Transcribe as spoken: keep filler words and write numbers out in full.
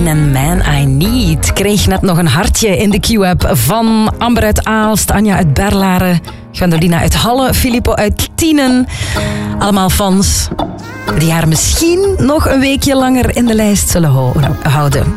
Jolene en Man I Need. Kreeg net nog een hartje in de Q-app van Amber uit Aalst, Anja uit Berlaren, Gwendolina uit Halle, Filippo uit Tienen. Allemaal fans die haar misschien nog een weekje langer in de lijst zullen houden.